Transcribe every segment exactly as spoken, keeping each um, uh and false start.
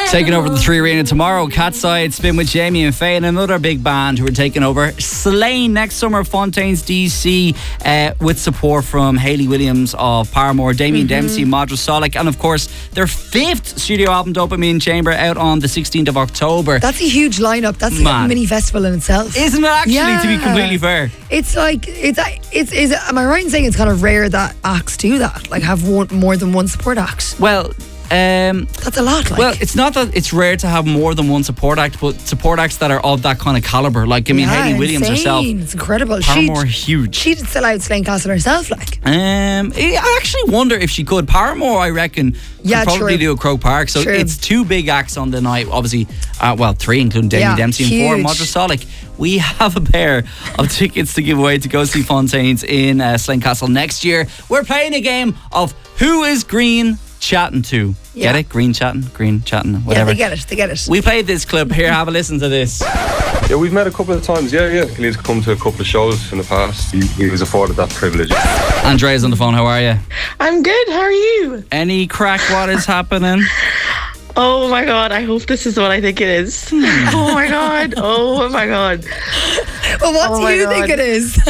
Taking over the Three Arena tomorrow, Catside, Spin with Jamie and Faye, and another big band who are taking over. Slane next summer, Fontaines D C, uh, with support from Hayley Williams of Paramore, Damien mm-hmm. Dempsey, Madra Solic, and of course their fifth studio album, Dopamine Chamber, out on the sixteenth of October. That's a huge lineup. That's like a mini festival in itself, isn't it? Actually, yeah. to be completely fair, it's like it's it's is it, am I right in saying it's kind of rare that acts do that? Like have one, more than one support act? Well. Um, That's a lot. Like. Well, it's not that it's rare to have more than one support act, but support acts that are of that kind of caliber. Like, I mean, yeah, Hayley Williams insane. herself. It's incredible. Paramore, She'd, huge. She'd sell out Slane Castle herself, like. Um, I actually wonder if she could. Paramore, I reckon, could yeah, probably true. do a Croke Park. So true. it's two big acts on the night. Obviously, uh, well, three, including Damien yeah, Dempsey huge. and four, Madra Solic. We have a pair of tickets to give away to go see Fontaines in uh, Slane Castle next year. We're playing a game of Who is Green Chatting To. Yeah. Get it? Green chatting, green chatting, whatever. Yeah, they get it, they get it. We played this clip. Here, have a listen to this. Yeah, we've met a couple of times. Yeah, yeah. He's come to a couple of shows in the past. He, he was afforded that privilege. Andrea's on the phone. How are you? I'm good. How are you? Any crack? What is happening? Oh my God, I hope this is what I think it is. Oh my God. Oh my God. Well, what oh do you God. think it is?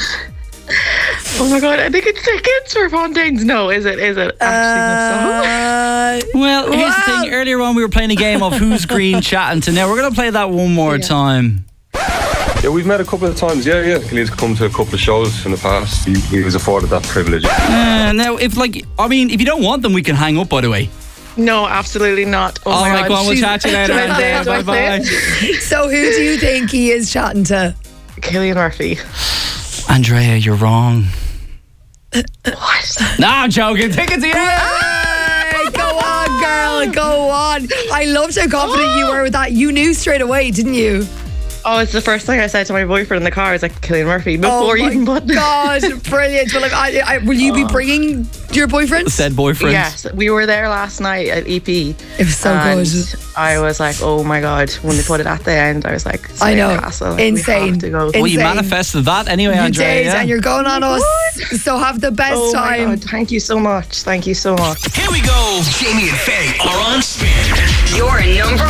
Oh my God, I think it's tickets for Fontaines. No, is it? Is it actually uh, Well, here's wow. the thing. Earlier on, we were playing a game of Who's Green Chatting To. Now, we're going to play that one more Yeah. time. Yeah, we've met a couple of times. Yeah, yeah. He's come to a couple of shows in the past. He, he was afforded that privilege. Uh, now, if like, I mean, if you don't want them, we can hang up, by the way. No, absolutely not. Oh All my right, God. go on, we'll She's- chat to you later. Do I say it? Do I Bye-bye. say it? So who do you think he is chatting to? Cillian Murphy. Andrea, you're wrong. What? No, I'm joking. Tickets to you. Hey, go on, girl, go on. I loved how confident you were with that. You knew straight away, didn't you? Oh, it's the first thing I said to my boyfriend in the car. I was like, Cillian Murphy, before Oh you my even put God, brilliant. Well, I, I, will you be bringing your boyfriend? Said boyfriend. Yes, we were there last night at E P. It was so and good. I was like, oh my God, when they put it at the end, I was like, I know. Castle, like, Insane. We have to go. Insane. Well, you manifested that anyway, You Andrea. did, yeah. and you're going on us. So have the best Oh my time. God, thank you so much. Thank you so much. Here we go. Jamie and Faye are on Spin. Your number